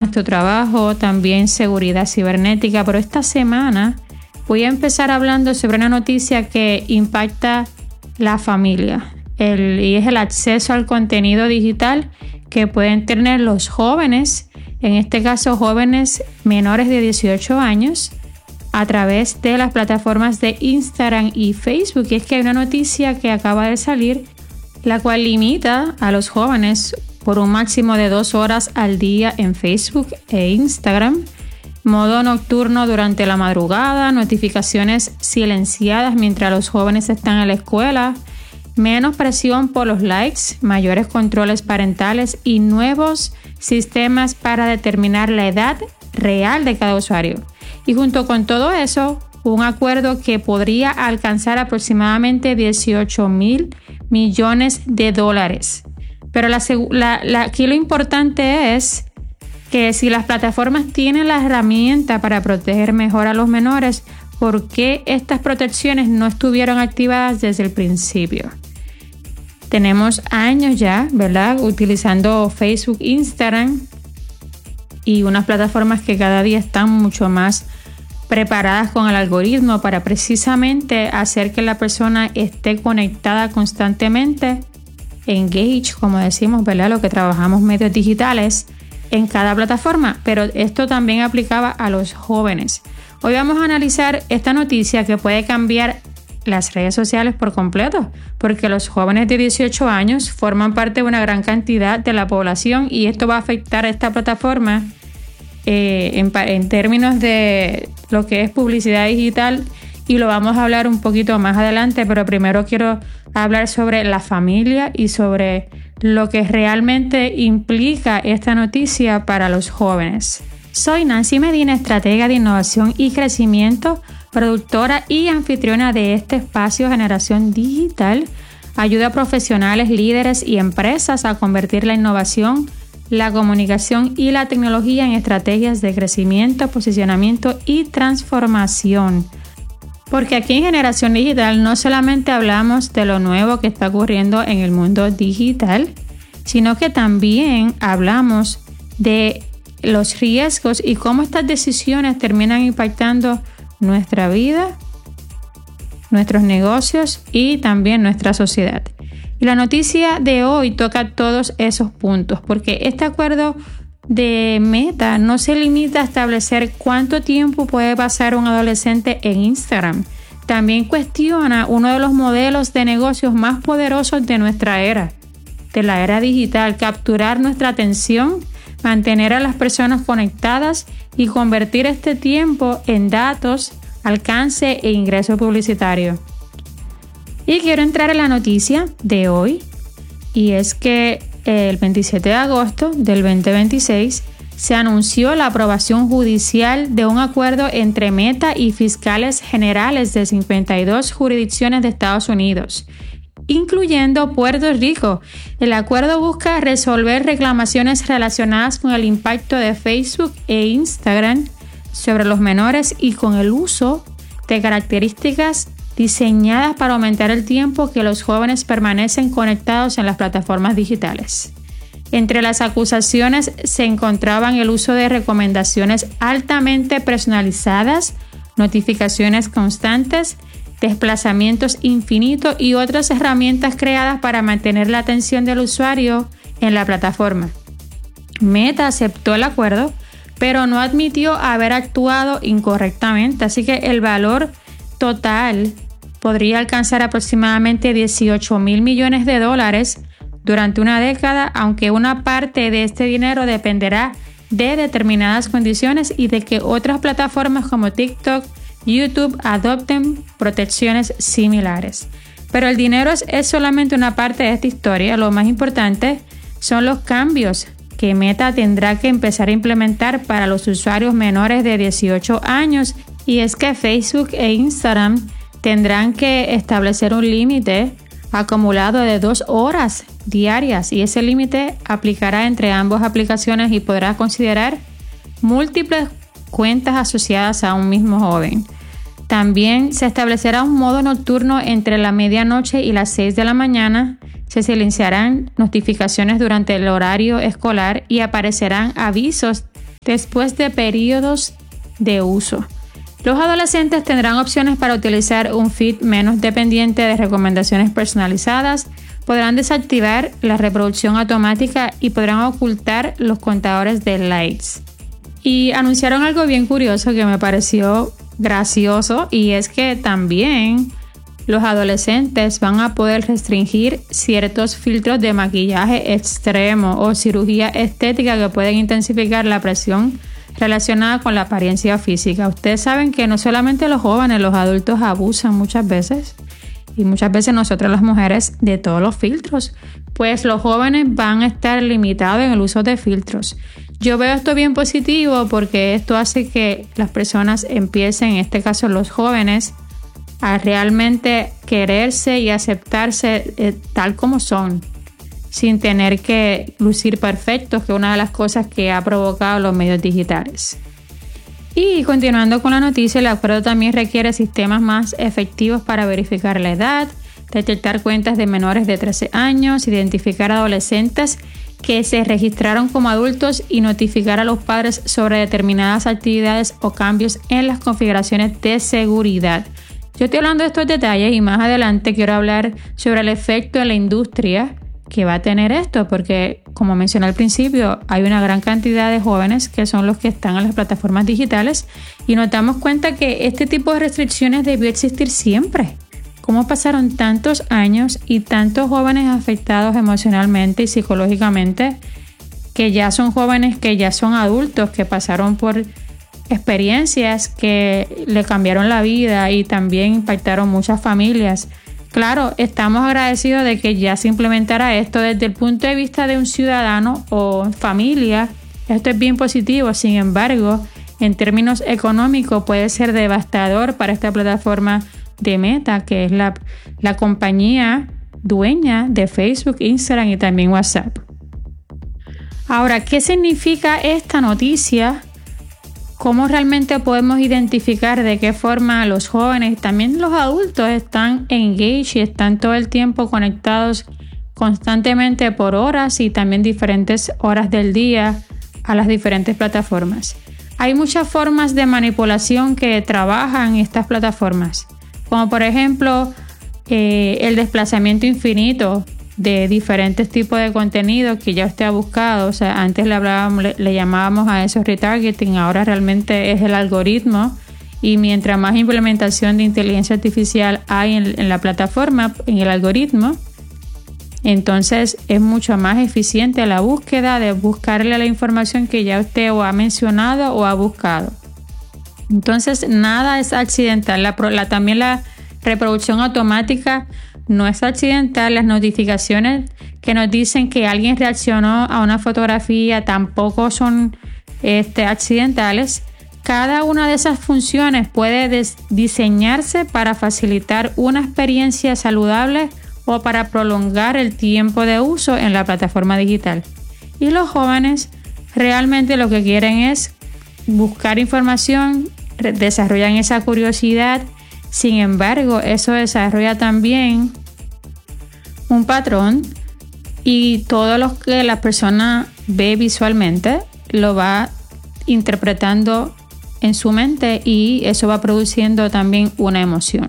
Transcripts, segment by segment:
nuestro trabajo, también seguridad cibernética. Pero esta semana voy a empezar hablando sobre una noticia que impacta la familia y es el acceso al contenido digital que pueden tener los jóvenes, en este caso jóvenes menores de 18 años, a través de las plataformas de Instagram y Facebook. Y es que hay una noticia que acaba de salir, la cual limita a los jóvenes por un máximo de 2 horas al día en Facebook e Instagram, modo nocturno durante la madrugada, notificaciones silenciadas mientras los jóvenes están en la escuela, menos presión por los likes, mayores controles parentales y nuevos sistemas para determinar la edad real de cada usuario. Y junto con todo eso, un acuerdo que podría alcanzar aproximadamente $18,000 millones. Pero aquí lo importante es que si las plataformas tienen la herramienta para proteger mejor a los menores, ¿por qué estas protecciones no estuvieron activadas desde el principio? Tenemos años ya, ¿verdad?, utilizando Facebook, Instagram y unas plataformas que cada día están mucho más preparadas con el algoritmo para precisamente hacer que la persona esté conectada constantemente, engage, como decimos, ¿verdad?, lo que trabajamos medios digitales en cada plataforma. Pero esto también aplicaba a los jóvenes. Hoy vamos a analizar esta noticia que puede cambiar las redes sociales por completo, porque los jóvenes de 18 años forman parte de una gran cantidad de la población y esto va a afectar a esta plataforma en términos de lo que es publicidad digital, y lo vamos a hablar un poquito más adelante, pero primero quiero hablar sobre la familia y sobre lo que realmente implica esta noticia para los jóvenes. Soy Nancy Medina, estratega de innovación y crecimiento, productora y anfitriona de este espacio Generación Digital. Ayuda a profesionales, líderes y empresas a convertir la innovación, la comunicación y la tecnología en estrategias de crecimiento, posicionamiento y transformación. Porque aquí en Generación Digital no solamente hablamos de lo nuevo que está ocurriendo en el mundo digital, sino que también hablamos de los riesgos y cómo estas decisiones terminan impactando nuestra vida, nuestros negocios y también nuestra sociedad. Y la noticia de hoy toca todos esos puntos, porque este acuerdo de Meta no se limita a establecer cuánto tiempo puede pasar un adolescente en Instagram. También cuestiona uno de los modelos de negocios más poderosos de nuestra era, de la era digital: capturar nuestra atención, mantener a las personas conectadas y convertir este tiempo en datos, alcance e ingreso publicitario. Y quiero entrar en la noticia de hoy, y es que el 27 de agosto del 2026 se anunció la aprobación judicial de un acuerdo entre Meta y fiscales generales de 52 jurisdicciones de Estados Unidos, incluyendo Puerto Rico. El acuerdo busca resolver reclamaciones relacionadas con el impacto de Facebook e Instagram sobre los menores y con el uso de características diseñadas para aumentar el tiempo que los jóvenes permanecen conectados en las plataformas digitales. Entre las acusaciones se encontraban el uso de recomendaciones altamente personalizadas, notificaciones constantes, desplazamientos infinitos y otras herramientas creadas para mantener la atención del usuario en la plataforma. Meta aceptó el acuerdo, pero no admitió haber actuado incorrectamente, así que el valor total podría alcanzar aproximadamente $18,000 millones durante una década, aunque una parte de este dinero dependerá de determinadas condiciones y de que otras plataformas como TikTok, YouTube adopten protecciones similares. Pero el dinero es solamente una parte de esta historia. Lo más importante son los cambios que Meta tendrá que empezar a implementar para los usuarios menores de 18 años, y es que Facebook e Instagram tendrán que establecer un límite acumulado de 2 horas diarias, y ese límite aplicará entre ambas aplicaciones y podrá considerar múltiples cuentas asociadas a un mismo joven. También se establecerá un modo nocturno entre la medianoche y las 6 de la mañana. Se silenciarán notificaciones durante el horario escolar y aparecerán avisos después de periodos de uso. Los adolescentes tendrán opciones para utilizar un feed menos dependiente de recomendaciones personalizadas, podrán desactivar la reproducción automática y podrán ocultar los contadores de likes. Y anunciaron algo bien curioso que me pareció gracioso, y es que también los adolescentes van a poder restringir ciertos filtros de maquillaje extremo o cirugía estética que pueden intensificar la presión relacionada con la apariencia física. Ustedes saben que no solamente los jóvenes, los adultos abusan muchas veces, y muchas veces nosotras las mujeres, de todos los filtros. Pues los jóvenes van a estar limitados en el uso de filtros. Yo veo esto bien positivo porque esto hace que las personas empiecen, en este caso los jóvenes, a realmente quererse y aceptarse tal como son, sin tener que lucir perfectos, que es una de las cosas que ha provocado los medios digitales. Y continuando con la noticia, el acuerdo también requiere sistemas más efectivos para verificar la edad, detectar cuentas de menores de 13 años, identificar adolescentes que se registraron como adultos y notificar a los padres sobre determinadas actividades o cambios en las configuraciones de seguridad. Yo estoy hablando de estos detalles y más adelante quiero hablar sobre el efecto en la industria que va a tener esto, porque como mencioné al principio, hay una gran cantidad de jóvenes que son los que están en las plataformas digitales y nos damos cuenta que este tipo de restricciones debió existir siempre. ¿Cómo pasaron tantos años y tantos jóvenes afectados emocionalmente y psicológicamente, que ya son jóvenes, que ya son adultos, que pasaron por experiencias que le cambiaron la vida y también impactaron muchas familias? Claro, estamos agradecidos de que ya se implementara esto desde el punto de vista de un ciudadano o familia. Esto es bien positivo. Sin embargo, en términos económicos puede ser devastador para esta plataforma de Meta, que es la compañía dueña de Facebook, Instagram y también WhatsApp. Ahora, ¿qué significa esta noticia? ¿Cómo realmente podemos identificar de qué forma los jóvenes y también los adultos están engaged y están todo el tiempo conectados constantemente por horas y también diferentes horas del día a las diferentes plataformas? Hay muchas formas de manipulación que trabajan estas plataformas, como por ejemplo el desplazamiento infinito de diferentes tipos de contenido que ya usted ha buscado. O sea, antes le llamábamos a eso retargeting, ahora realmente es el algoritmo, y mientras más implementación de inteligencia artificial hay en la plataforma, en el algoritmo, entonces es mucho más eficiente la búsqueda de buscarle la información que ya usted o ha mencionado o ha buscado. Entonces nada es accidental. También la reproducción automática no es accidental. Las notificaciones que nos dicen que alguien reaccionó a una fotografía tampoco son accidentales. Cada una de esas funciones puede diseñarse para facilitar una experiencia saludable o para prolongar el tiempo de uso en la plataforma digital. Y los jóvenes realmente lo que quieren es buscar información, desarrollan esa curiosidad. Sin embargo, eso desarrolla también un patrón, y todo lo que la persona ve visualmente lo va interpretando en su mente, y eso va produciendo también una emoción.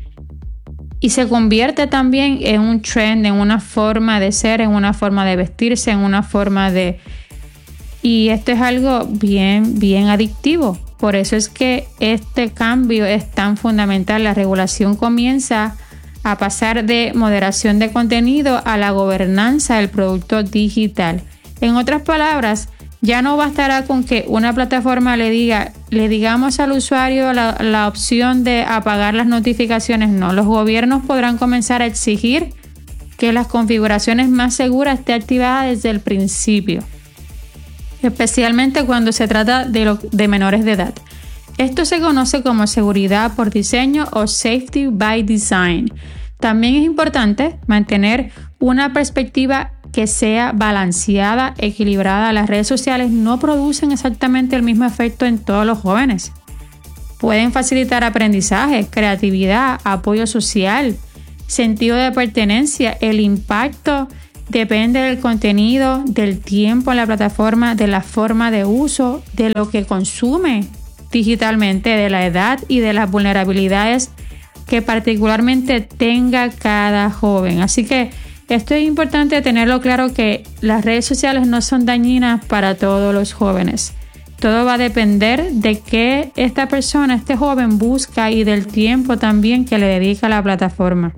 Y se convierte también en un trend, en una forma de ser, en una forma de vestirse, en una forma de... Y esto es algo bien, bien adictivo. Por eso es que este cambio es tan fundamental. La regulación comienza a pasar de moderación de contenido a la gobernanza del producto digital. En otras palabras, ya no bastará con que una plataforma le digamos al usuario la opción de apagar las notificaciones. No, los gobiernos podrán comenzar a exigir que las configuraciones más seguras estén activadas desde el principio, especialmente cuando se trata de menores de edad. Esto se conoce como seguridad por diseño o safety by design. También es importante mantener una perspectiva que sea balanceada, equilibrada. Las redes sociales no producen exactamente el mismo efecto en todos los jóvenes. Pueden facilitar aprendizaje, creatividad, apoyo social, sentido de pertenencia. El impacto depende del contenido, del tiempo en la plataforma, de la forma de uso, de lo que consume digitalmente, de la edad y de las vulnerabilidades que particularmente tenga cada joven. Así que esto es importante tenerlo claro, que las redes sociales no son dañinas para todos los jóvenes. Todo va a depender de qué esta persona, este joven, busca y del tiempo también que le dedica a la plataforma.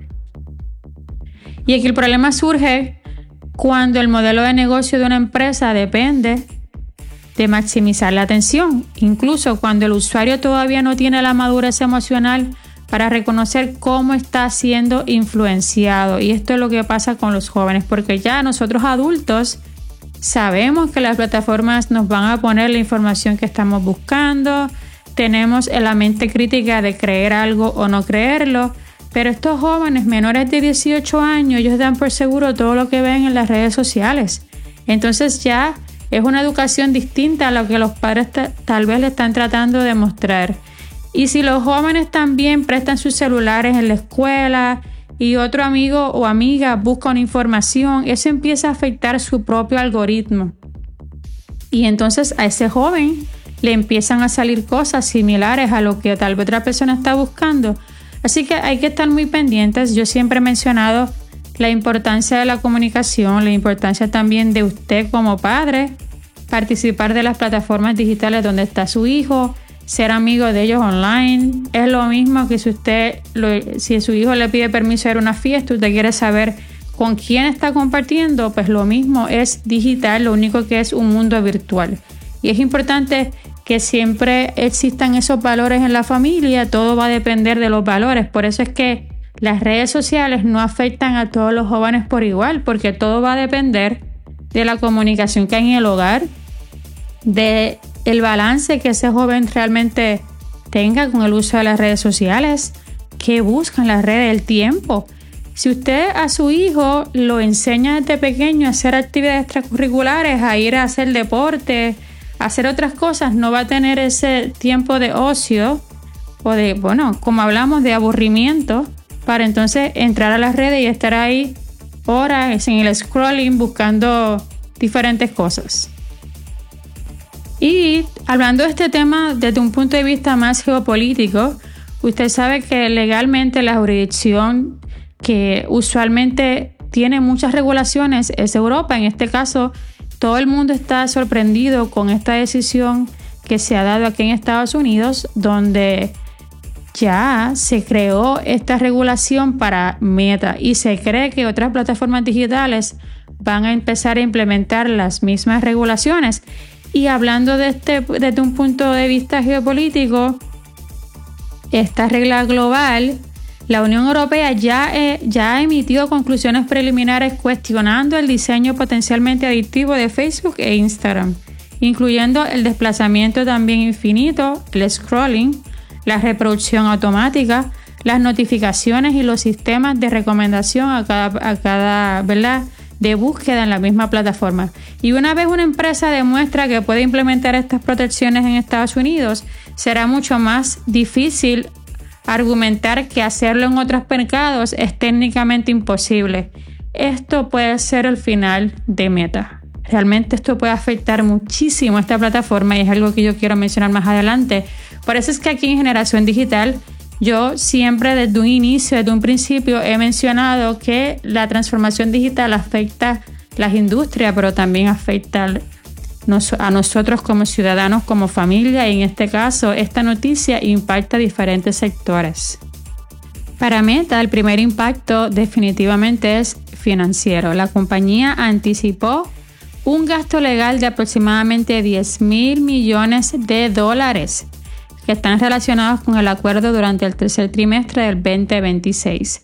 Y aquí el problema surge cuando el modelo de negocio de una empresa depende de maximizar la atención, incluso cuando el usuario todavía no tiene la madurez emocional para reconocer cómo está siendo influenciado. Y esto es lo que pasa con los jóvenes, porque ya nosotros adultos sabemos que las plataformas nos van a poner la información que estamos buscando, tenemos la mente crítica de creer algo o no creerlo, pero estos jóvenes menores de 18 años, ellos dan por seguro todo lo que ven en las redes sociales. Entonces ya es una educación distinta a lo que los padres tal vez le están tratando de mostrar. Y si los jóvenes también prestan sus celulares en la escuela y otro amigo o amiga busca una información, eso empieza a afectar su propio algoritmo. Y entonces a ese joven le empiezan a salir cosas similares a lo que tal vez otra persona está buscando. Así que hay que estar muy pendientes. Yo siempre he mencionado la importancia de la comunicación, la importancia también de usted como padre, participar de las plataformas digitales donde está su hijo, ser amigo de ellos online. Es lo mismo que si su hijo le pide permiso a ir a una fiesta, usted quiere saber con quién está compartiendo, pues lo mismo es digital, lo único que es un mundo virtual. Y es importante que siempre existan esos valores en la familia, todo va a depender de los valores. Por eso es que las redes sociales no afectan a todos los jóvenes por igual, porque todo va a depender de la comunicación que hay en el hogar, de el balance que ese joven realmente tenga con el uso de las redes sociales, que buscan las redes, el tiempo. Si usted a su hijo lo enseña desde pequeño a hacer actividades extracurriculares, a ir a hacer deporte, a hacer otras cosas, no va a tener ese tiempo de ocio o de, como hablamos, de aburrimiento, para entonces entrar a las redes y estar ahí horas en el scrolling buscando diferentes cosas. Y hablando de este tema desde un punto de vista más geopolítico, usted sabe que legalmente la jurisdicción que usualmente tiene muchas regulaciones es Europa. En este caso, todo el mundo está sorprendido con esta decisión que se ha dado aquí en Estados Unidos, donde ya se creó esta regulación para Meta y se cree que otras plataformas digitales van a empezar a implementar las mismas regulaciones. Y hablando desde un punto de vista geopolítico, esta regla global, la Unión Europea ya ha emitido conclusiones preliminares cuestionando el diseño potencialmente adictivo de Facebook e Instagram, incluyendo el desplazamiento también infinito, el scrolling, la reproducción automática, las notificaciones y los sistemas de recomendación a cada ¿verdad?, de búsqueda en la misma plataforma. Y una vez una empresa demuestra que puede implementar estas protecciones en Estados Unidos, será mucho más difícil argumentar que hacerlo en otros mercados es técnicamente imposible. Esto puede ser el final de Meta. Realmente esto puede afectar muchísimo a esta plataforma y es algo que yo quiero mencionar más adelante. Por eso es que aquí en Generación Digital yo siempre desde un inicio, desde un principio he mencionado que la transformación digital afecta las industrias, pero también afecta a nosotros como ciudadanos, como familia, y en este caso esta noticia impacta a diferentes sectores. Para Meta, el primer impacto definitivamente es financiero. La compañía anticipó un gasto legal de aproximadamente $10,000 millones que están relacionados con el acuerdo durante el tercer trimestre del 2026.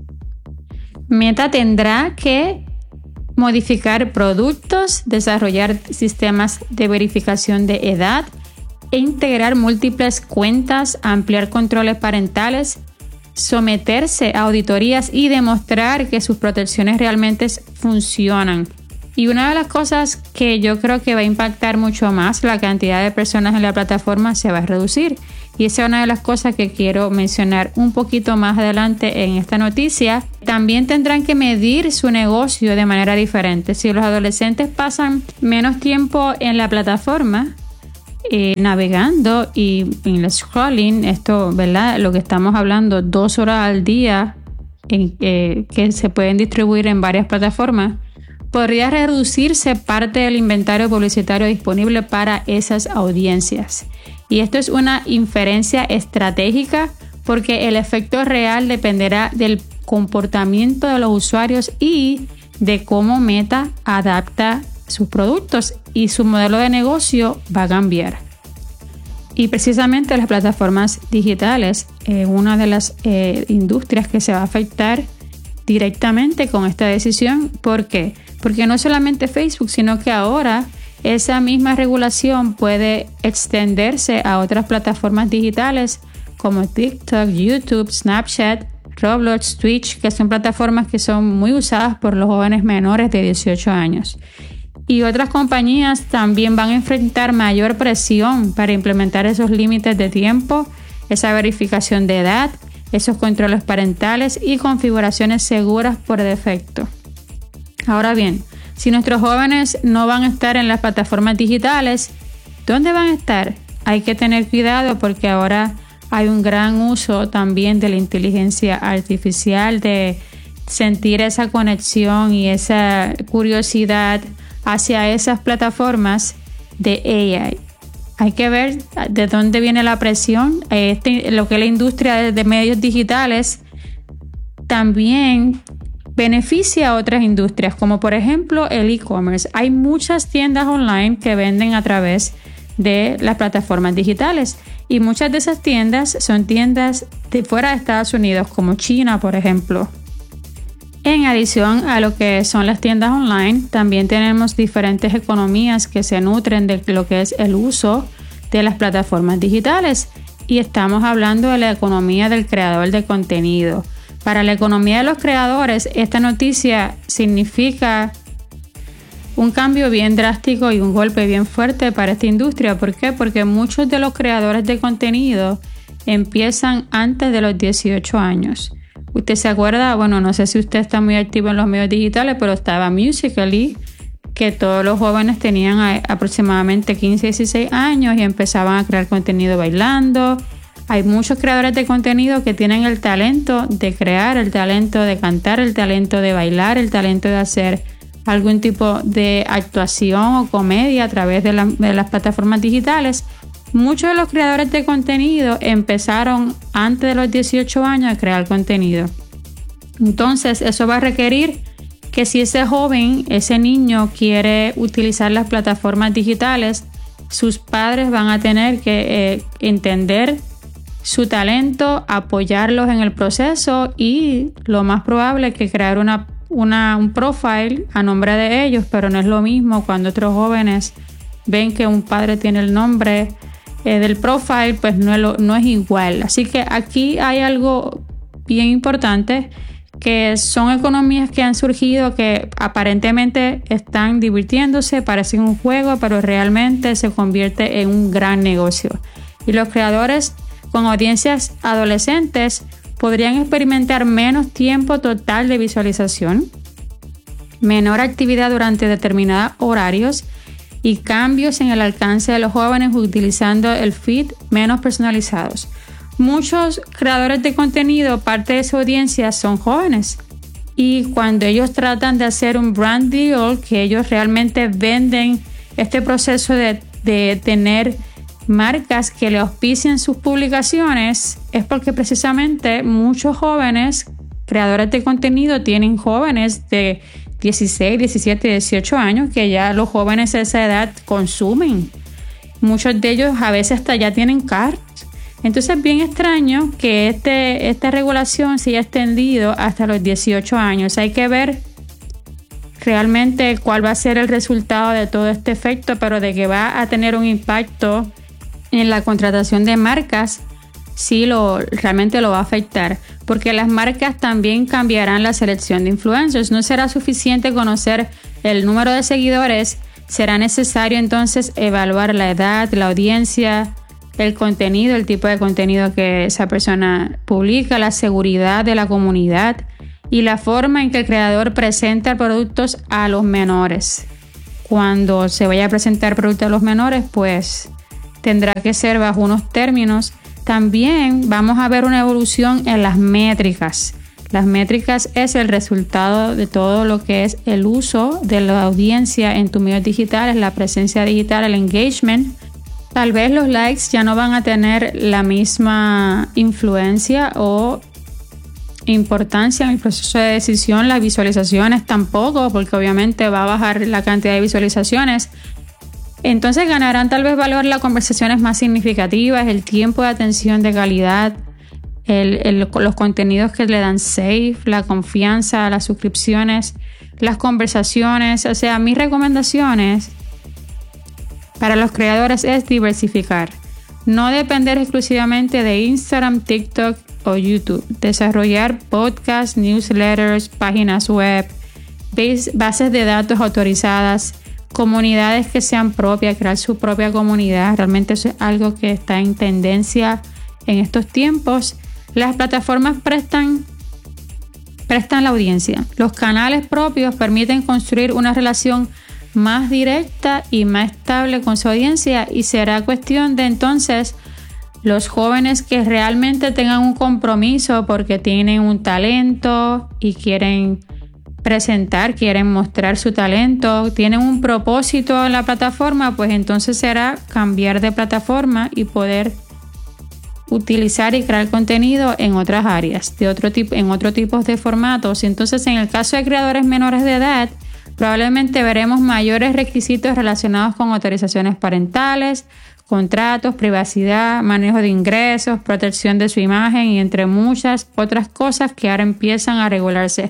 Meta tendrá que modificar productos, desarrollar sistemas de verificación de edad e integrar múltiples cuentas, ampliar controles parentales, someterse a auditorías y demostrar que sus protecciones realmente funcionan. Y una de las cosas que yo creo que va a impactar mucho más la cantidad de personas en la plataforma se va a reducir. Y esa es una de las cosas que quiero mencionar un poquito más adelante en esta noticia. También tendrán que medir su negocio de manera diferente. Si los adolescentes pasan menos tiempo en la plataforma, navegando y en el scrolling, esto, ¿verdad? Lo que estamos hablando, 2 horas al día que se pueden distribuir en varias plataformas, podría reducirse parte del inventario publicitario disponible para esas audiencias. Y esto es una inferencia estratégica porque el efecto real dependerá del comportamiento de los usuarios y de cómo Meta adapta sus productos y su modelo de negocio va a cambiar. Y precisamente las plataformas digitales, una de las industrias que se va a afectar directamente con esta decisión. ¿Por qué? Porque no solamente Facebook, sino que ahora esa misma regulación puede extenderse a otras plataformas digitales como TikTok, YouTube, Snapchat, Roblox, Twitch, que son plataformas que son muy usadas por los jóvenes menores de 18 años. Y otras compañías también van a enfrentar mayor presión para implementar esos límites de tiempo, esa verificación de edad, esos controles parentales y configuraciones seguras por defecto. Ahora bien, si nuestros jóvenes no van a estar en las plataformas digitales, ¿dónde van a estar? Hay que tener cuidado porque ahora hay un gran uso también de la inteligencia artificial, de sentir esa conexión y esa curiosidad hacia esas plataformas de AI. Hay que ver de dónde viene la presión. Lo que es la industria de medios digitales también beneficia a otras industrias, como por ejemplo el e-commerce. Hay muchas tiendas online que venden a través de las plataformas digitales y muchas de esas tiendas son tiendas de fuera de Estados Unidos, como China, por ejemplo. En adición a lo que son las tiendas online, también tenemos diferentes economías que se nutren de lo que es el uso de las plataformas digitales. Y estamos hablando de la economía del creador de contenido. Para la economía de los creadores, esta noticia significa un cambio bien drástico y un golpe bien fuerte para esta industria. ¿Por qué? Porque muchos de los creadores de contenido empiezan antes de los 18 años. ¿Usted se acuerda? Bueno, no sé si usted está muy activo en los medios digitales, pero estaba Musical.ly, que todos los jóvenes tenían aproximadamente 15, 16 años y empezaban a crear contenido bailando. Hay muchos creadores de contenido que tienen el talento de crear, el talento de cantar, el talento de bailar, el talento de hacer algún tipo de actuación o comedia a través de las plataformas digitales. Muchos de los creadores de contenido empezaron antes de los 18 años a crear contenido. Entonces, eso va a requerir que si ese joven, ese niño quiere utilizar las plataformas digitales, sus padres van a tener que entender su talento, apoyarlos en el proceso y lo más probable es que crear un profile a nombre de ellos, pero no es lo mismo cuando otros jóvenes ven que un padre tiene el nombre del profile, pues no es igual. Así que aquí hay algo bien importante, que son economías que han surgido que aparentemente están divirtiéndose, parecen un juego, pero realmente se convierte en un gran negocio. Y los creadores con audiencias adolescentes podrían experimentar menos tiempo total de visualización, menor actividad durante determinados horarios y cambios en el alcance de los jóvenes utilizando el feed menos personalizados. Muchos creadores de contenido, parte de su audiencia son jóvenes, y cuando ellos tratan de hacer un brand deal, que ellos realmente venden este proceso de tener marcas que le auspicien sus publicaciones, es porque precisamente muchos jóvenes creadores de contenido tienen jóvenes de 16, 17, 18 años, que ya los jóvenes de esa edad consumen. Muchos de ellos a veces hasta ya tienen carros. Entonces es bien extraño que esta regulación se haya extendido hasta los 18 años. Hay que ver realmente cuál va a ser el resultado de todo este efecto, pero de que va a tener un impacto en la contratación de marcas, sí realmente lo va a afectar, porque las marcas también cambiarán la selección de influencers. No será suficiente conocer el número de seguidores, será necesario entonces evaluar la edad, la audiencia, el contenido, el tipo de contenido que esa persona publica, la seguridad de la comunidad y la forma en que el creador presenta productos a los menores. Cuando se vaya a presentar productos a los menores, pues tendrá que ser bajo unos términos. También vamos a ver una evolución en las métricas. Las métricas es el resultado de todo lo que es el uso de la audiencia en tus medios digitales, la presencia digital, el engagement. Tal vez los likes ya no van a tener la misma influencia o importancia en el proceso de decisión, las visualizaciones tampoco, porque obviamente va a bajar la cantidad de visualizaciones. Entonces ganarán tal vez valor las conversaciones más significativas, el tiempo de atención de calidad, los contenidos que le dan save, la confianza, las suscripciones, las conversaciones. O sea, mis recomendaciones para los creadores es diversificar. No depender exclusivamente de Instagram, TikTok o YouTube. Desarrollar podcasts, newsletters, páginas web, bases de datos autorizadas, comunidades que sean propias, crear su propia comunidad. Realmente eso es algo que está en tendencia en estos tiempos. Las plataformas prestan la audiencia. Los canales propios permiten construir una relación más directa y más estable con su audiencia, y será cuestión de entonces los jóvenes que realmente tengan un compromiso porque tienen un talento y quieren mostrar su talento, tienen un propósito en la plataforma, pues entonces será cambiar de plataforma y poder utilizar y crear contenido en otras áreas, en otro tipo de formatos. Entonces, en el caso de creadores menores de edad, probablemente veremos mayores requisitos relacionados con autorizaciones parentales, contratos, privacidad, manejo de ingresos, protección de su imagen y entre muchas otras cosas que ahora empiezan a regularse.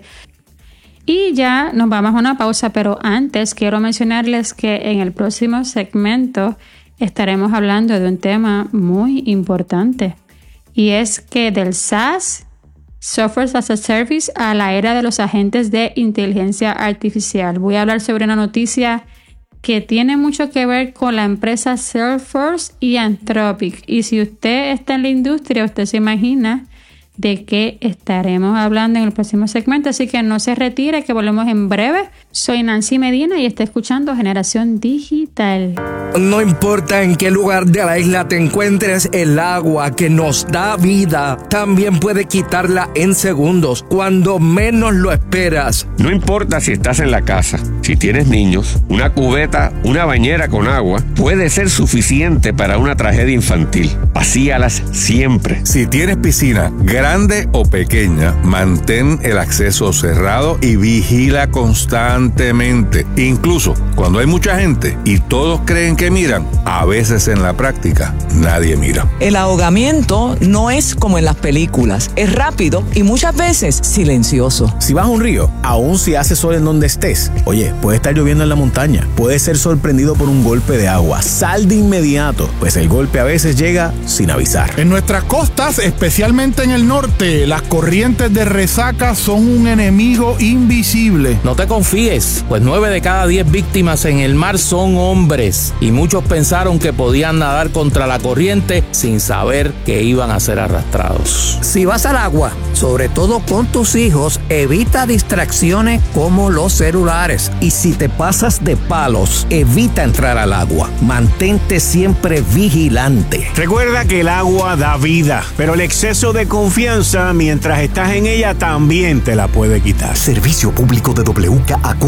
Y ya nos vamos a una pausa, pero antes quiero mencionarles que en el próximo segmento estaremos hablando de un tema muy importante, y es que del SaaS, Software as a Service, a la era de los agentes de inteligencia artificial. Voy a hablar sobre una noticia que tiene mucho que ver con la empresa Salesforce y Anthropic. Y si usted está en la industria, usted se imagina de qué estaremos hablando en el próximo segmento. Así que no se retire, que volvemos en breve. Soy Nancy Medina y está escuchando Generación Digital. No importa en qué lugar de la isla te encuentres, el agua que nos da vida también puede quitarla en segundos, cuando menos lo esperas. No importa si estás en la casa, si tienes niños, una cubeta, una bañera con agua puede ser suficiente para una tragedia infantil. Vacíalas siempre. Si tienes piscina, grande o pequeña, mantén el acceso cerrado y vigila constantemente. Incluso cuando hay mucha gente y todos creen que miran, a veces en la práctica nadie mira. El ahogamiento no es como en las películas. Es rápido y muchas veces silencioso. Si vas a un río, aun si hace sol en donde estés, oye, puede estar lloviendo en la montaña, puedes ser sorprendido por un golpe de agua. Sal de inmediato, pues el golpe a veces llega sin avisar. En nuestras costas, especialmente en el norte, las corrientes de resaca son un enemigo invisible. No te confíes, pues 9 de cada 10 víctimas en el mar son hombres, y muchos pensaron que podían nadar contra la corriente sin saber que iban a ser arrastrados. Si vas al agua, sobre todo con tus hijos, evita distracciones como los celulares. Y si te pasas de palos, evita entrar al agua. Mantente siempre vigilante. Recuerda que el agua da vida, pero el exceso de confianza mientras estás en ella también te la puede quitar. Servicio público de WKAQ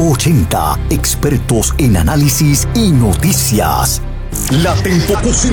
580. Expertos en análisis y noticias. La Tempo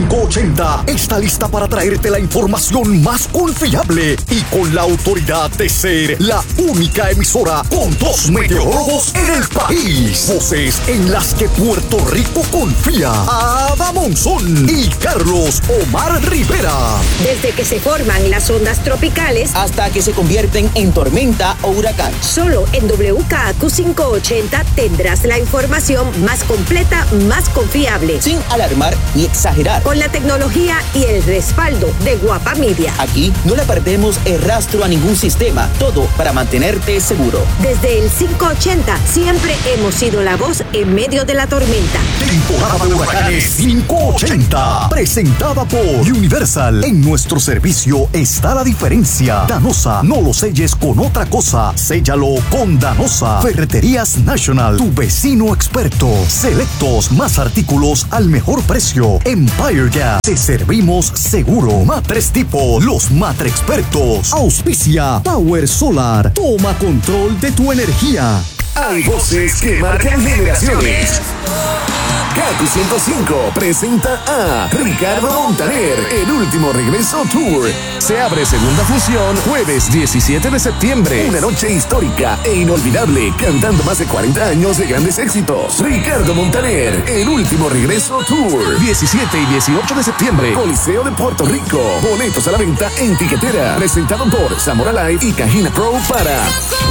Q580 está lista para traerte la información más confiable y con la autoridad de ser la única emisora con 2 meteorólogos en el país. Voces en las que Puerto Rico confía. Ada Monzón y Carlos Omar Rivera. Desde que se forman las ondas tropicales hasta que se convierten en tormenta o huracán. Solo en WKAQ 580 tendrás la información más completa, más confiable. Sin alarma, alarmar ni exagerar. Con la tecnología y el respaldo de Guapa Media. Aquí no le perdemos el rastro a ningún sistema, todo para mantenerte seguro. Desde el 580 siempre hemos sido la voz en medio de la tormenta. Temporada de huracanes 580, presentada por Universal. En nuestro servicio está la diferencia. Danosa, no lo selles con otra cosa, séllalo con Danosa. Ferreterías National, tu vecino experto. Selectos, más artículos al mejor precio. Empire Gas, te servimos seguro. Matres Tipo, los Matre expertos. Auspicia Power Solar, toma control de tu energía. Hay voces que marcan generaciones. Kaku 105 presenta a Ricardo Montaner, el último regreso tour. Se abre segunda función jueves 17 de septiembre. Una noche histórica e inolvidable, cantando más de 40 años de grandes éxitos. Ricardo Montaner, el último regreso tour. 17 y 18 de septiembre, Coliseo de Puerto Rico. Boletos a la venta en Tiquetera. Presentado por Zamora Live y Cajina Pro para...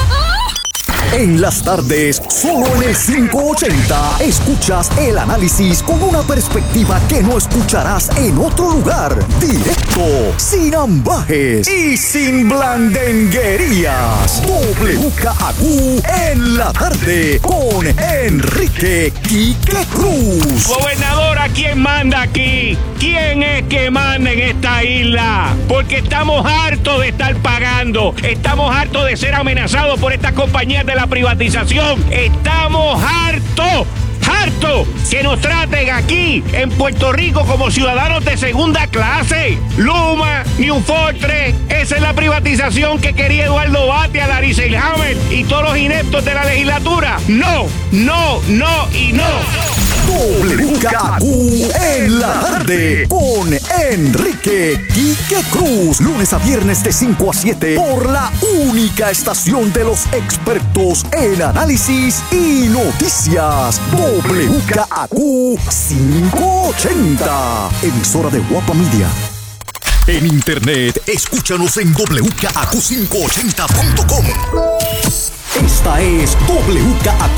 En las tardes, solo en el 580, escuchas el análisis con una perspectiva que no escucharás en otro lugar. Directo, sin ambajes y sin blandenguerías. WKAQ en la tarde con Enrique Quique Cruz. Gobernadora, ¿quién manda aquí? ¿Quién es que manda en esta isla? Porque estamos hartos de estar pagando. Estamos hartos de ser amenazados por estas compañías de la privatización. Estamos hartos que nos traten aquí en Puerto Rico como ciudadanos de segunda clase. Luma, New Fortress, esa es la privatización que quería Eduardo Batia, Larry Selhammer y todos los ineptos de la legislatura. No, no, no y no. WKAQ en la tarde con Enrique Quique Cruz. Lunes a viernes de 5 a 7 por la única estación de los expertos en análisis y noticias. WKAQ 580, emisora de Guapa Media. En internet, escúchanos en WKAQ580.com. Esta es WKAQ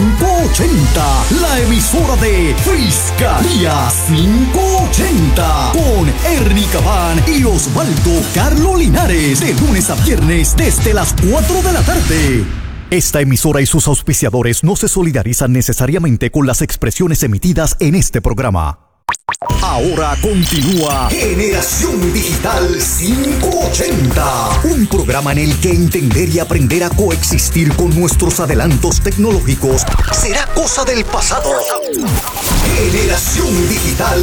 580, la emisora de Fiscalía 580, con Ernie Cabán y Osvaldo Carlo Linares, de lunes a viernes desde las 4 de la tarde. Esta emisora y sus auspiciadores no se solidarizan necesariamente con las expresiones emitidas en este programa. Ahora continúa Generación Digital 580, un programa en el que entender y aprender a coexistir con nuestros adelantos tecnológicos será cosa del pasado. Generación Digital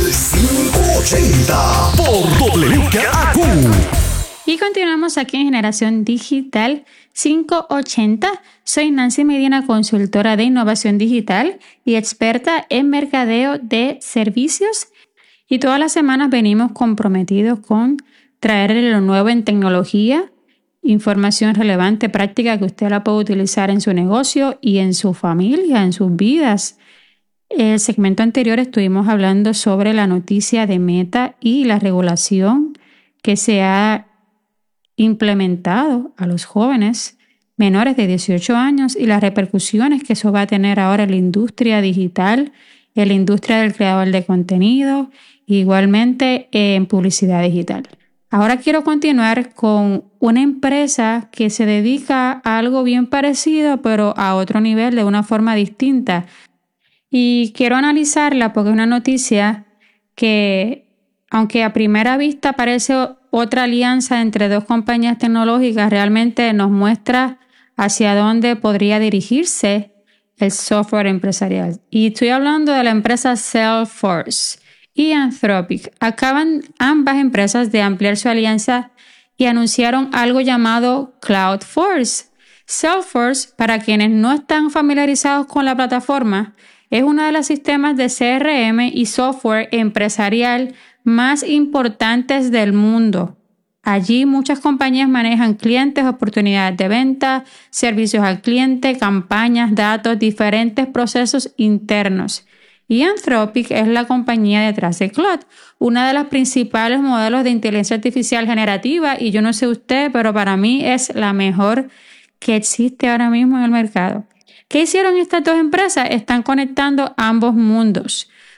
580 por WKAQ. Y continuamos aquí en Generación Digital 580. Soy Nancy Medina, consultora de innovación digital y experta en mercadeo de servicios. Y todas las semanas venimos comprometidos con traerle lo nuevo en tecnología, información relevante, práctica que usted la puede utilizar en su negocio y en su familia, en sus vidas. El segmento anterior estuvimos hablando sobre la noticia de Meta y la regulación que se ha implementado a los jóvenes menores de 18 años y las repercusiones que eso va a tener ahora en la industria digital, en la industria del creador de contenido, igualmente en publicidad digital. Ahora quiero continuar con una empresa que se dedica a algo bien parecido, pero a otro nivel, de una forma distinta. Y quiero analizarla porque es una noticia que, aunque a primera vista parece otra alianza entre dos compañías tecnológicas, realmente nos muestra hacia dónde podría dirigirse el software empresarial. Y estoy hablando de la empresa Salesforce y Anthropic. Acaban ambas empresas de ampliar su alianza y anunciaron algo llamado Cloudforce. Salesforce, para quienes no están familiarizados con la plataforma, es uno de los sistemas de CRM y software empresarial más importantes del mundo. Allí muchas compañías manejan clientes, oportunidades de venta, servicios al cliente, campañas, datos, diferentes procesos internos. Y Anthropic es la compañía detrás de Claude, una de las principales modelos de inteligencia artificial generativa, y yo no sé usted, pero para mí es la mejor que existe ahora mismo en el mercado. ¿Qué hicieron estas dos empresas? Están conectando ambos mundos.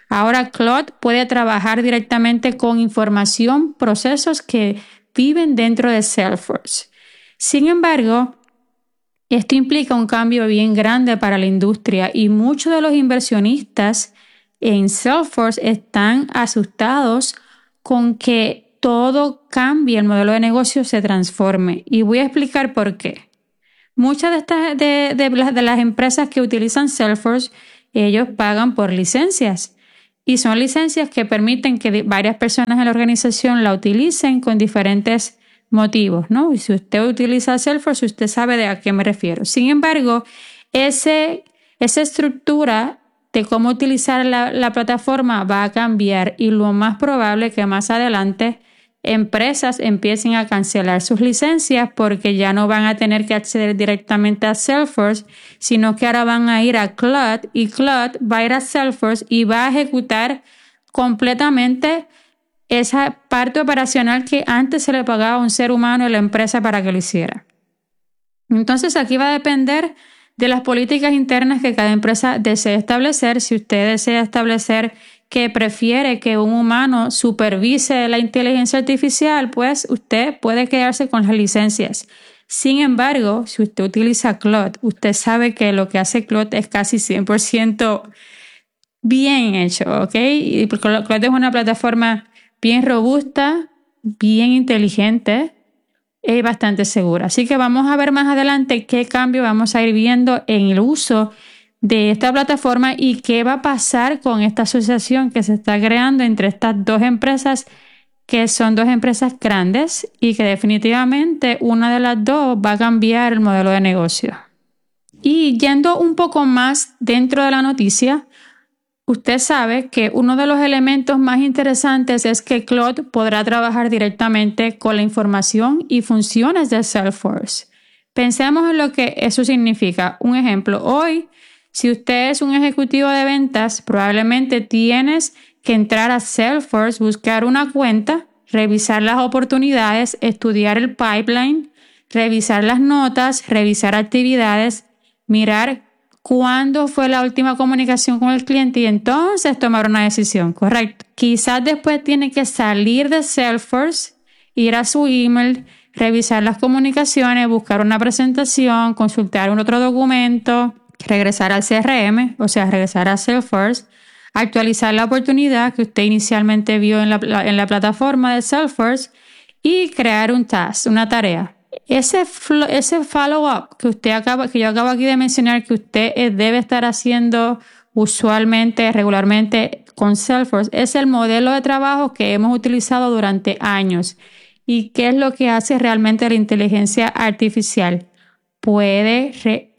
Ahora Claude puede trabajar directamente con información, procesos que viven dentro de Salesforce. Sin embargo, esto implica un cambio bien grande para la industria y muchos de los inversionistas en Salesforce están asustados con que todo cambie, el modelo de negocio se transforme. Y voy a explicar por qué. Muchas de las empresas que utilizan Salesforce, ellos pagan por licencias. Y son licencias que permiten que varias personas en la organización la utilicen con diferentes motivos, ¿no? Y si usted utiliza Salesforce, usted sabe de a qué me refiero. Sin embargo, esa estructura de cómo utilizar la plataforma va a cambiar y lo más probable es que más adelante empresas empiecen a cancelar sus licencias porque ya no van a tener que acceder directamente a Salesforce, sino que ahora van a ir a Claude y Claude va a ir a Salesforce y va a ejecutar completamente esa parte operacional que antes se le pagaba a un ser humano en la empresa para que lo hiciera. Entonces aquí va a depender de las políticas internas que cada empresa desee establecer. Si usted desea establecer que prefiere que un humano supervise la inteligencia artificial, pues usted puede quedarse con las licencias. Sin embargo, si usted utiliza Claude, usted sabe que lo que hace Claude es casi 100% bien hecho, ¿ok? Y Claude es una plataforma bien robusta, bien inteligente y bastante segura. Así que vamos a ver más adelante qué cambio vamos a ir viendo en el uso de esta plataforma y qué va a pasar con esta asociación que se está creando entre estas dos empresas, que son dos empresas grandes y que definitivamente una de las dos va a cambiar el modelo de negocio. Y yendo un poco más dentro de la noticia, usted sabe que uno de los elementos más interesantes es que Claude podrá trabajar directamente con la información y funciones de Salesforce. Pensemos en lo que eso significa. Un ejemplo, hoy, si usted es un ejecutivo de ventas, probablemente tienes que entrar a Salesforce, buscar una cuenta, revisar las oportunidades, estudiar el pipeline, revisar las notas, revisar actividades, mirar cuándo fue la última comunicación con el cliente y entonces tomar una decisión, ¿correcto? Quizás después tiene que salir de Salesforce, ir a su email, revisar las comunicaciones, buscar una presentación, consultar un otro documento, regresar al CRM, o sea, regresar a Salesforce, actualizar la oportunidad que usted inicialmente vio en la plataforma de Salesforce y crear un task, una tarea. Ese follow-up que yo acabo aquí de mencionar que usted debe estar haciendo usualmente, regularmente con Salesforce, es el modelo de trabajo que hemos utilizado durante años. ¿Y qué es lo que hace realmente la inteligencia artificial? Puede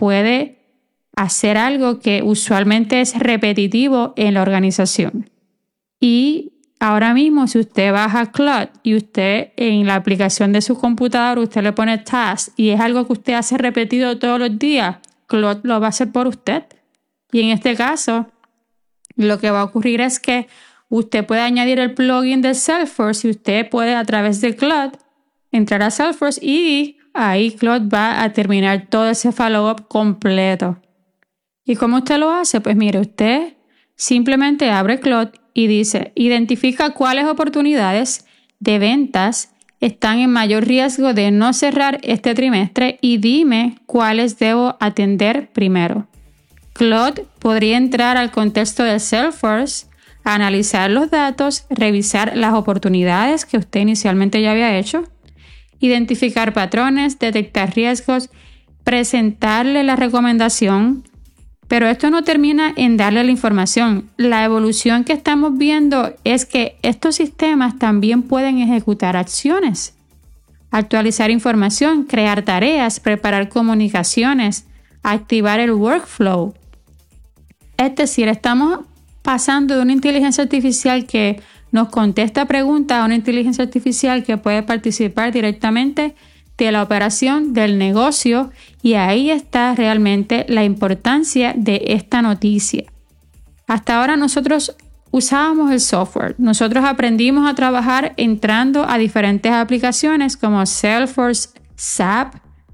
hacer algo que usualmente es repetitivo en la organización. Y ahora mismo, si usted baja Claude y usted en la aplicación de su computador, usted le pone task y es algo que usted hace repetido todos los días, Claude lo va a hacer por usted. Y en este caso, lo que va a ocurrir es que usted puede añadir el plugin de Salesforce y usted puede a través de Claude entrar a Salesforce y ahí Claude va a terminar todo ese follow-up completo. ¿Y cómo usted lo hace? Pues mire, usted simplemente abre Claude y dice, identifica cuáles oportunidades de ventas están en mayor riesgo de no cerrar este trimestre y dime cuáles debo atender primero. Claude podría entrar al contexto de Salesforce, analizar los datos, revisar las oportunidades que usted inicialmente ya había hecho, identificar patrones, detectar riesgos, presentarle la recomendación. Pero esto no termina en darle la información. La evolución que estamos viendo es que estos sistemas también pueden ejecutar acciones, actualizar información, crear tareas, preparar comunicaciones, activar el workflow. Es decir, estamos pasando de una inteligencia artificial que nos contesta preguntas a una inteligencia artificial que puede participar directamente de la operación del negocio, y ahí está realmente la importancia de esta noticia. Hasta ahora nosotros usábamos el software, nosotros aprendimos a trabajar entrando a diferentes aplicaciones como Salesforce, SAP,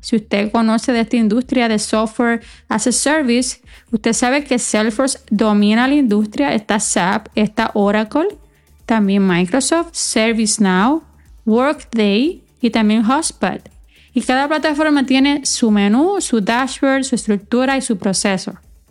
si usted conoce de esta industria de software as a service, usted sabe que Salesforce domina la industria. Está SAP, está Oracle, también Microsoft, ServiceNow, Workday y también HubSpot. Y cada plataforma tiene su menú, su dashboard, su estructura y su proceso.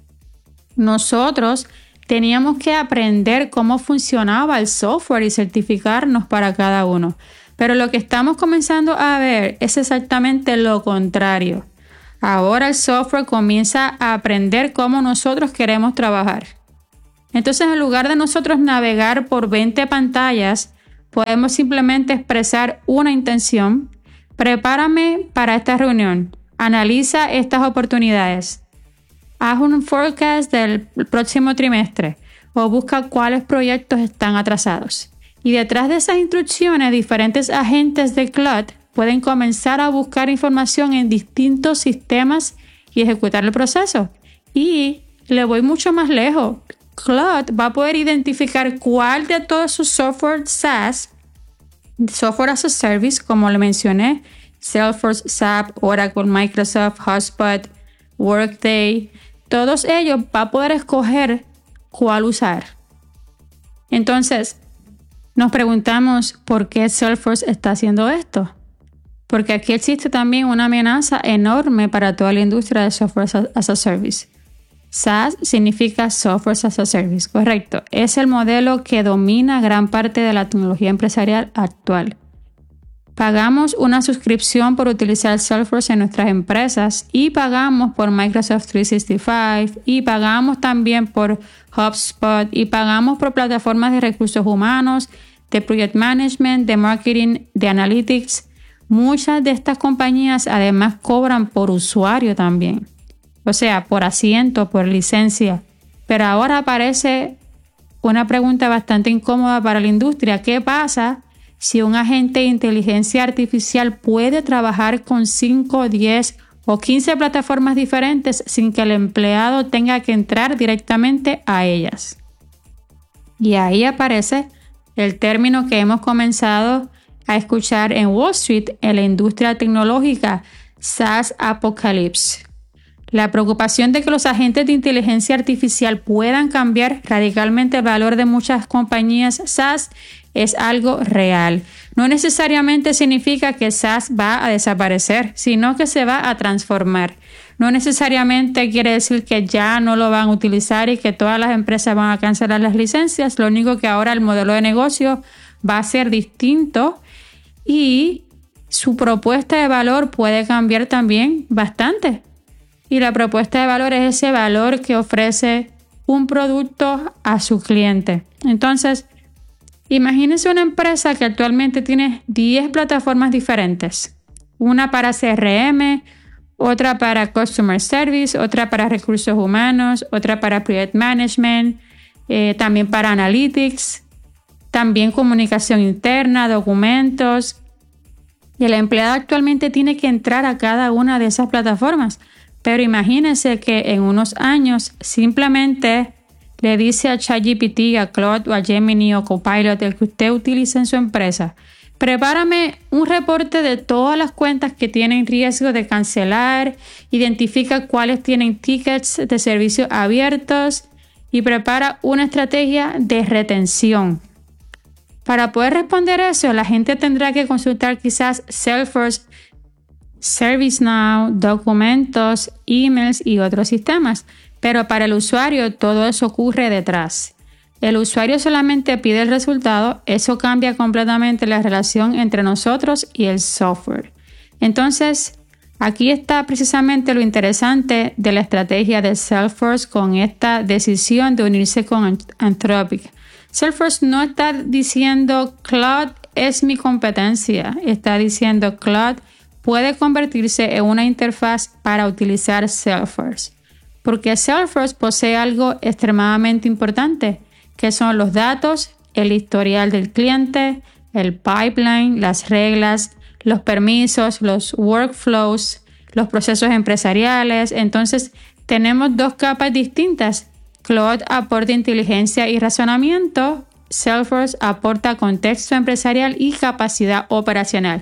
Nosotros teníamos que aprender cómo funcionaba el software y certificarnos para cada uno. Pero lo que estamos comenzando a ver es exactamente lo contrario. Ahora el software comienza a aprender cómo nosotros queremos trabajar. Entonces, en lugar de nosotros navegar por 20 pantallas, podemos simplemente expresar una intención. Prepárame para esta reunión. Analiza estas oportunidades. Haz un forecast del próximo trimestre o busca cuáles proyectos están atrasados. Y detrás de esas instrucciones, diferentes agentes de Claude pueden comenzar a buscar información en distintos sistemas y ejecutar el proceso. Y le voy mucho más lejos. Claude va a poder identificar cuál de todos sus software SaaS, software as a service, como le mencioné, Salesforce, SAP, Oracle, Microsoft, HubSpot, Workday, todos ellos va a poder escoger cuál usar. Entonces, nos preguntamos por qué Salesforce está haciendo esto. Porque aquí existe también una amenaza enorme para toda la industria de software as a service. SaaS significa Software as a Service, correcto. Es el modelo que domina gran parte de la tecnología empresarial actual. Pagamos una suscripción por utilizar Salesforce en nuestras empresas y pagamos por Microsoft 365 y pagamos también por HubSpot y pagamos por plataformas de recursos humanos, de project management, de marketing, de analytics. Muchas de estas compañías además cobran por usuario también. O sea, por asiento, por licencia. Pero ahora aparece una pregunta bastante incómoda para la industria. ¿Qué pasa si un agente de inteligencia artificial puede trabajar con 5, 10 o 15 plataformas diferentes sin que el empleado tenga que entrar directamente a ellas? Y ahí aparece el término que hemos comenzado a escuchar en Wall Street, en la industria tecnológica, SaaS Apocalypse. La preocupación de que los agentes de inteligencia artificial puedan cambiar radicalmente el valor de muchas compañías SaaS es algo real. No necesariamente significa que SaaS va a desaparecer, sino que se va a transformar. No necesariamente quiere decir que ya no lo van a utilizar y que todas las empresas van a cancelar las licencias. Lo único que ahora el modelo de negocio va a ser distinto y su propuesta de valor puede cambiar también bastante. Y la propuesta de valor es ese valor que ofrece un producto a su cliente. Entonces, imagínense una empresa que actualmente tiene 10 plataformas diferentes. Una para CRM, otra para Customer Service, otra para recursos humanos, otra para Project Management, también para Analytics, también comunicación interna, documentos. Y el empleado actualmente tiene que entrar a cada una de esas plataformas. Pero imagínense que en unos años simplemente le dice a ChatGPT, a Claude o a Gemini o Copilot, el que usted utilice en su empresa, prepárame un reporte de todas las cuentas que tienen riesgo de cancelar, identifica cuáles tienen tickets de servicios abiertos y prepara una estrategia de retención. Para poder responder eso, la gente tendrá que consultar quizás Salesforce, ServiceNow, documentos, emails y otros sistemas. Pero para el usuario todo eso ocurre detrás. El usuario solamente pide el resultado, eso cambia completamente la relación entre nosotros y el software. Entonces, aquí está precisamente lo interesante de la estrategia de Salesforce con esta decisión de unirse con Anthropic. Salesforce no está diciendo Claude es mi competencia, está diciendo Claude puede convertirse en una interfaz para utilizar Salesforce. Porque Salesforce posee algo extremadamente importante, que son los datos, el historial del cliente, el pipeline, las reglas, los permisos, los workflows, los procesos empresariales. Entonces, tenemos dos capas distintas. Claude aporta inteligencia y razonamiento. Salesforce aporta contexto empresarial y capacidad operacional.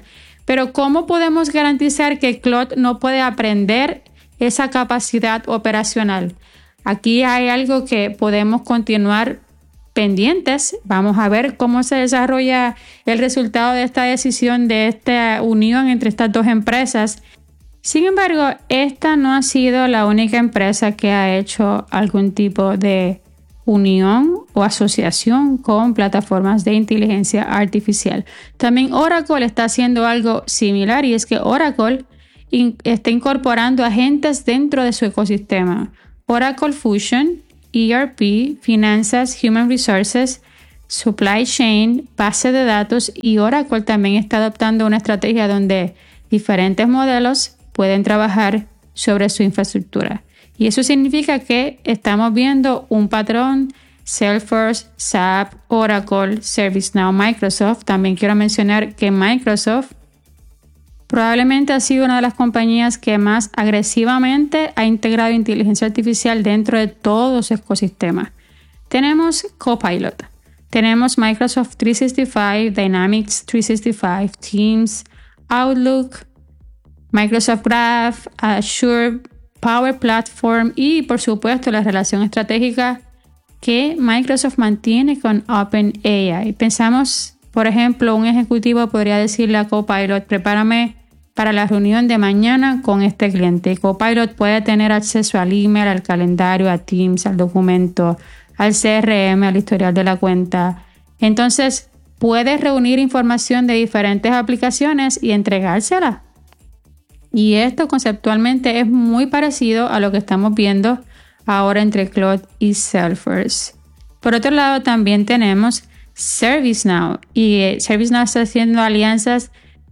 Pero ¿cómo podemos garantizar que Claude no puede aprender esa capacidad operacional? Aquí hay algo que podemos continuar pendientes. Vamos a ver cómo se desarrolla el resultado de esta decisión, de esta unión entre estas dos empresas. Sin embargo, esta no ha sido la única empresa que ha hecho algún tipo de unión o asociación con plataformas de inteligencia artificial. También Oracle está haciendo algo similar, y es que Oracle está incorporando agentes dentro de su ecosistema. Oracle Fusion, ERP, finanzas, Human Resources, Supply Chain, base de datos, y Oracle también está adoptando una estrategia donde diferentes modelos pueden trabajar sobre su infraestructura. Y eso significa que estamos viendo un patrón: Salesforce, SAP, Oracle, ServiceNow, Microsoft. También quiero mencionar que Microsoft probablemente ha sido una de las compañías que más agresivamente ha integrado inteligencia artificial dentro de todo su ecosistema. Tenemos Copilot, tenemos Microsoft 365, Dynamics 365, Teams, Outlook, Microsoft Graph, Azure, Power Platform y, por supuesto, la relación estratégica que Microsoft mantiene con OpenAI. Pensamos, por ejemplo, un ejecutivo podría decirle a Copilot: prepárame para la reunión de mañana con este cliente. Copilot puede tener acceso al email, al calendario, a Teams, al documento, al CRM, al historial de la cuenta. Entonces, puedes reunir información de diferentes aplicaciones y entregársela. Y esto conceptualmente es muy parecido a lo que estamos viendo ahora entre Claude y Salesforce. Por otro lado, también tenemos ServiceNow. Y ServiceNow está haciendo alianzas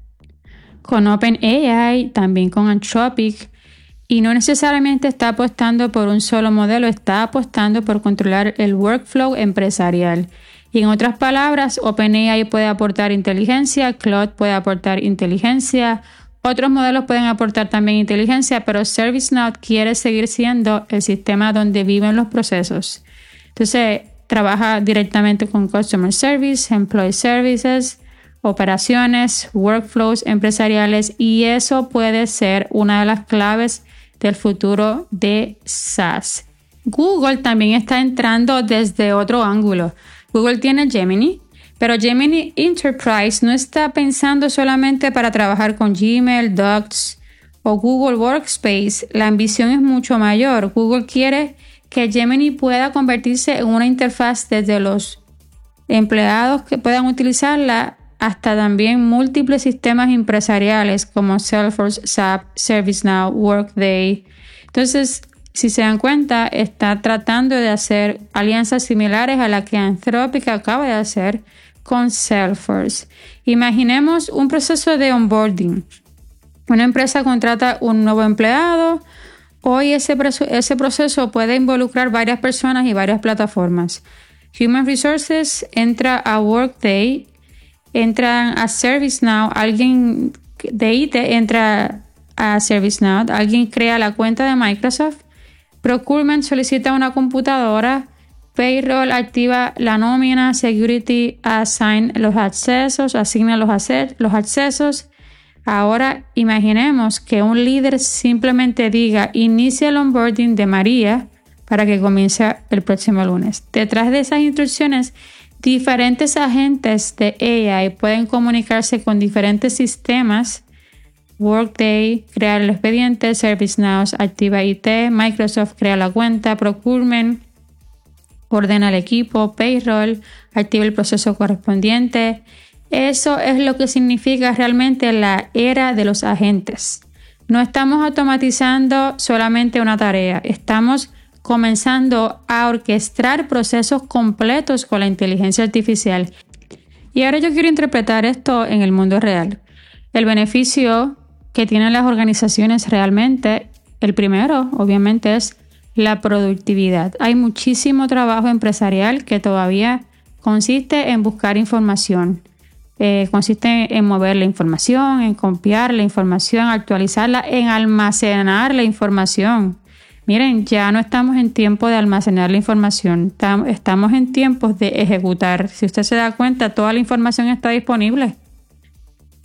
con OpenAI, también con Anthropic. Y no necesariamente está apostando por un solo modelo, está apostando por controlar el workflow empresarial. Y en otras palabras, OpenAI puede aportar inteligencia, Claude puede aportar inteligencia, otros modelos pueden aportar también inteligencia, pero ServiceNow quiere seguir siendo el sistema donde viven los procesos. Entonces, trabaja directamente con Customer Service, Employee Services, operaciones, workflows empresariales, y eso puede ser una de las claves del futuro de SaaS. Google también está entrando desde otro ángulo. Google tiene Gemini, pero Gemini Enterprise no está pensando solamente para trabajar con Gmail, Docs o Google Workspace. La ambición es mucho mayor. Google quiere que Gemini pueda convertirse en una interfaz desde los empleados que puedan utilizarla hasta también múltiples sistemas empresariales como Salesforce, SAP, ServiceNow, Workday. Entonces, si se dan cuenta, está tratando de hacer alianzas similares a las que Anthropic acaba de hacer con Salesforce. Imaginemos un proceso de onboarding. Una empresa contrata un nuevo empleado. Hoy ese proceso puede involucrar varias personas y varias plataformas. Human Resources entra a Workday, entran a ServiceNow, alguien de IT entra a ServiceNow, alguien crea la cuenta de Microsoft, Procurement solicita una computadora, Payroll activa la nómina, Security asigna los accesos. Ahora imaginemos que un líder simplemente diga: inicia el onboarding de María para que comience el próximo lunes. Detrás de esas instrucciones, diferentes agentes de AI pueden comunicarse con diferentes sistemas. Workday crea el expediente, ServiceNow activa IT, Microsoft crea la cuenta, Procurement ordena el equipo, Payroll activa el proceso correspondiente. Eso es lo que significa realmente la era de los agentes. No estamos automatizando solamente una tarea, estamos comenzando a orquestar procesos completos con la inteligencia artificial. Y ahora yo quiero interpretar esto en el mundo real. El beneficio que tienen las organizaciones realmente, el primero, obviamente, es la productividad. Hay muchísimo trabajo empresarial que todavía consiste en buscar información. Consiste en mover la información, en copiar la información, actualizarla, en almacenar la información. Miren, ya no estamos en tiempo de almacenar la información, estamos en tiempos de ejecutar. Si usted se da cuenta, toda la información está disponible.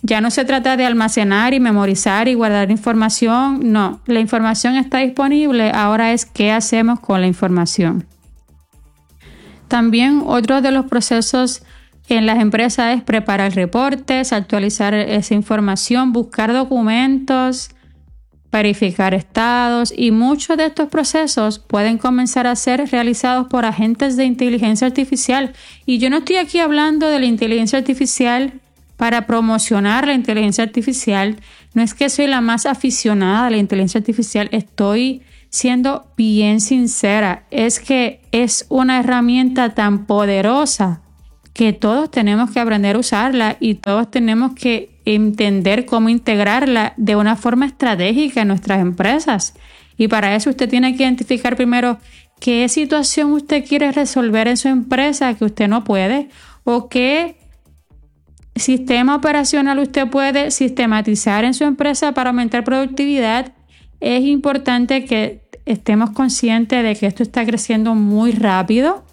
Ya no se trata de almacenar y memorizar y guardar información. No, la información está disponible. Ahora es qué hacemos con la información. También otro de los procesos en las empresas es preparar reportes, actualizar esa información, buscar documentos, verificar estados, y muchos de estos procesos pueden comenzar a ser realizados por agentes de inteligencia artificial. Y yo no estoy aquí hablando de la inteligencia artificial para promocionar la inteligencia artificial. No es que soy la más aficionada a la inteligencia artificial, estoy siendo bien sincera. Es que es una herramienta tan poderosa que todos tenemos que aprender a usarla y todos tenemos que entender cómo integrarla de una forma estratégica en nuestras empresas. Y para eso usted tiene que identificar primero qué situación usted quiere resolver en su empresa que usted no puede, o qué sistema operacional usted puede sistematizar en su empresa para aumentar productividad. Es importante que estemos conscientes de que esto está creciendo muy rápido.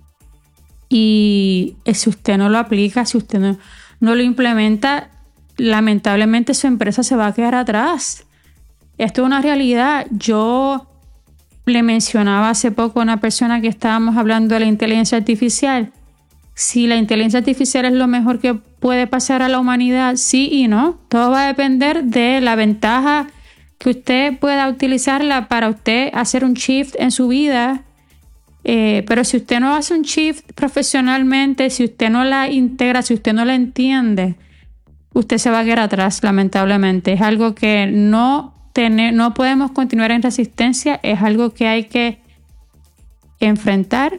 Y si usted no lo aplica, si usted no lo implementa, lamentablemente su empresa se va a quedar atrás. Esto es una realidad. Yo le mencionaba hace poco a una persona que estábamos hablando de la inteligencia artificial. Si la inteligencia artificial es lo mejor que puede pasar a la humanidad, sí y no. Todo va a depender de la ventaja que usted pueda utilizarla para usted hacer un shift en su vida. Pero si usted no hace un shift profesionalmente, si usted no la integra, si usted no la entiende, usted se va a quedar atrás, lamentablemente. Es algo que no podemos continuar en resistencia, es algo que hay que enfrentar.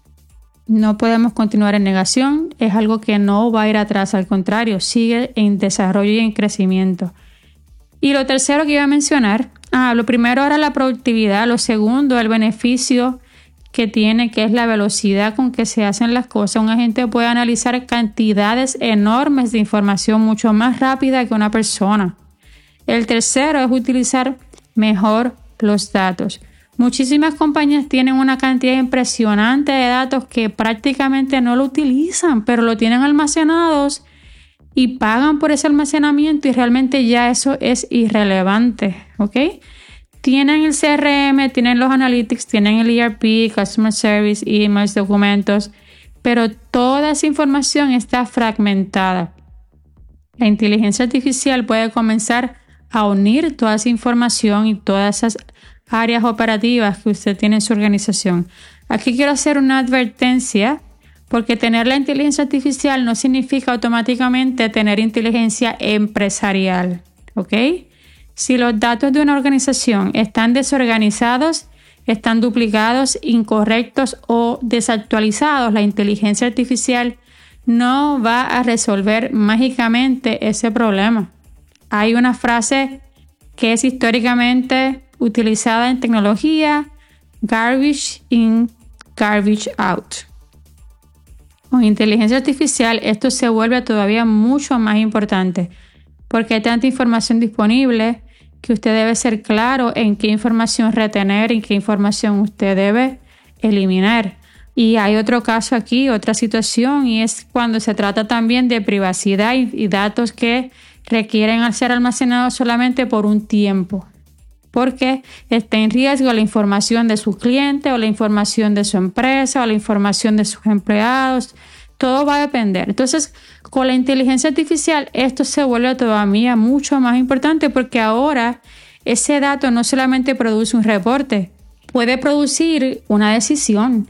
No podemos continuar en negación, es algo que no va a ir atrás, al contrario, sigue en desarrollo y en crecimiento. Y lo tercero que iba a mencionar, lo primero era la productividad, lo segundo, el beneficio que tiene, que es la velocidad con que se hacen las cosas. Un agente puede analizar cantidades enormes de información mucho más rápida que una persona. El tercero es utilizar mejor los datos. Muchísimas compañías tienen una cantidad impresionante de datos que prácticamente no lo utilizan, pero lo tienen almacenados y pagan por ese almacenamiento, y realmente ya eso es irrelevante, ¿ok? Tienen el CRM, tienen los analytics, tienen el ERP, Customer Service, emails, documentos, pero toda esa información está fragmentada. La inteligencia artificial puede comenzar a unir toda esa información y todas esas áreas operativas que usted tiene en su organización. Aquí quiero hacer una advertencia, porque tener la inteligencia artificial no significa automáticamente tener inteligencia empresarial, ¿ok? Si los datos de una organización están desorganizados, están duplicados, incorrectos o desactualizados, la inteligencia artificial no va a resolver mágicamente ese problema. Hay una frase que es históricamente utilizada en tecnología: garbage in, garbage out. Con inteligencia artificial esto se vuelve todavía mucho más importante, porque hay tanta información disponible que usted debe ser claro en qué información retener y qué información usted debe eliminar. Y hay otro caso aquí, otra situación, y es cuando se trata también de privacidad y datos que requieren ser almacenados solamente por un tiempo, porque está en riesgo la información de su cliente o la información de su empresa o la información de sus empleados. Todo va a depender. Entonces, con la inteligencia artificial esto se vuelve todavía mucho más importante, porque ahora ese dato no solamente produce un reporte, puede producir una decisión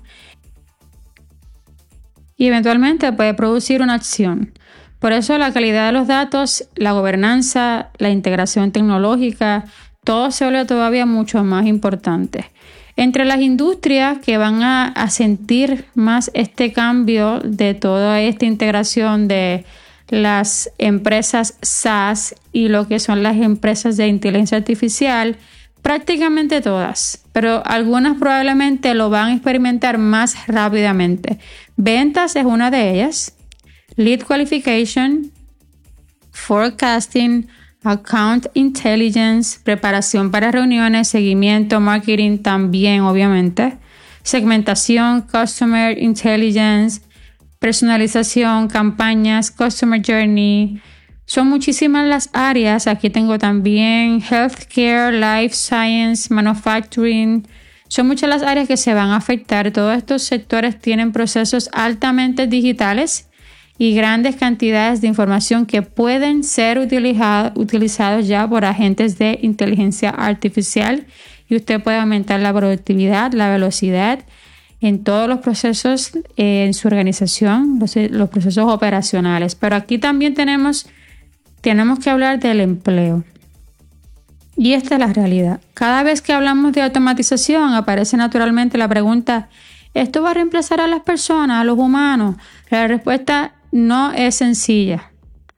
y eventualmente puede producir una acción. Por eso la calidad de los datos, la gobernanza, la integración tecnológica, todo se vuelve todavía mucho más importante. Entre las industrias que van a sentir más este cambio de toda esta integración de las empresas SaaS y lo que son las empresas de inteligencia artificial, prácticamente todas, pero algunas probablemente lo van a experimentar más rápidamente. Ventas es una de ellas, lead qualification, forecasting, account intelligence, preparación para reuniones, seguimiento, marketing también, obviamente, segmentación, customer intelligence, personalización, campañas, customer journey, Son muchísimas las áreas. Aquí tengo también healthcare, life science, manufacturing. Son muchas las áreas que se van a afectar. Todos estos sectores tienen procesos altamente digitales y grandes cantidades de información que pueden ser utilizados ya por agentes de inteligencia artificial, y usted puede aumentar la productividad, la velocidad en todos los procesos en su organización, los procesos operacionales. Pero aquí también tenemos que hablar del empleo. Y esta es la realidad. Cada vez que hablamos de automatización aparece naturalmente la pregunta: ¿esto va a reemplazar a las personas, a los humanos? La respuesta no es sencilla.